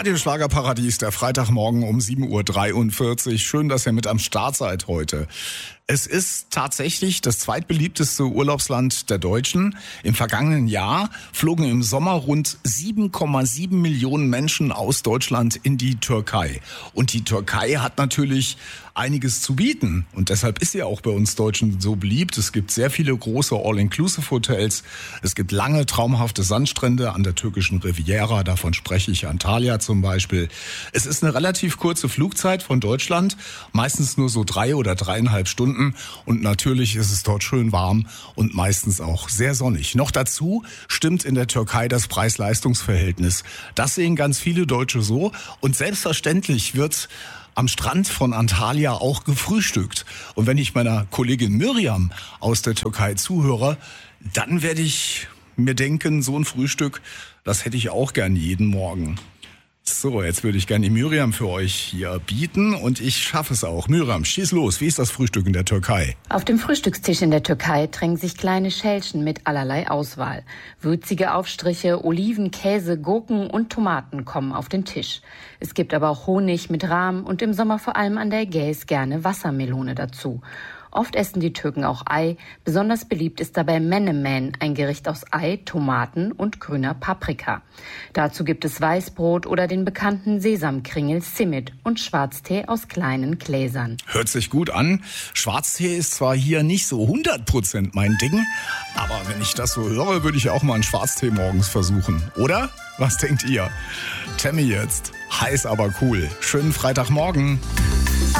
Radio Schlagerparadies, der Freitagmorgen um 7.43 Uhr. Schön, dass ihr mit am Start seid heute. Es ist tatsächlich das zweitbeliebteste Urlaubsland der Deutschen. Im vergangenen Jahr flogen im Sommer rund 7,7 Millionen Menschen aus Deutschland in die Türkei. Und die Türkei hat natürlich einiges zu bieten. Und deshalb ist sie auch bei uns Deutschen so beliebt. Es gibt sehr viele große All-Inclusive-Hotels. Es gibt lange, traumhafte Sandstrände an der türkischen Riviera. Davon spreche ich, Antalya zum Beispiel. Es ist eine relativ kurze Flugzeit von Deutschland. Meistens nur so 3 oder 3,5 Stunden. Und natürlich ist es dort schön warm und meistens auch sehr sonnig. Noch dazu stimmt in der Türkei das Preis-Leistungs-Verhältnis. Das sehen ganz viele Deutsche so. Und selbstverständlich wird am Strand von Antalya auch gefrühstückt. Und wenn ich meiner Kollegin Miriam aus der Türkei zuhöre, dann werde ich mir denken, so ein Frühstück, das hätte ich auch gern jeden Morgen. So, jetzt würde ich gerne die Miriam für euch hier bieten und ich schaffe es auch. Miriam, schieß los. Wie ist das Frühstück in der Türkei? Auf dem Frühstückstisch in der Türkei drängen sich kleine Schälchen mit allerlei Auswahl. Würzige Aufstriche, Oliven, Käse, Gurken und Tomaten kommen auf den Tisch. Es gibt aber auch Honig mit Rahm und im Sommer vor allem an der Ägäis gerne Wassermelone dazu. Oft essen die Türken auch Ei. Besonders beliebt ist dabei Menemen, ein Gericht aus Ei, Tomaten und grüner Paprika. Dazu gibt es Weißbrot oder den bekannten Sesamkringel Simit und Schwarztee aus kleinen Gläsern. Hört sich gut an. Schwarztee ist zwar hier nicht so 100% mein Ding, aber wenn ich das so höre, würde ich auch mal einen Schwarztee morgens versuchen. Oder? Was denkt ihr? Tammy jetzt. Heiß, aber cool. Schönen Freitagmorgen.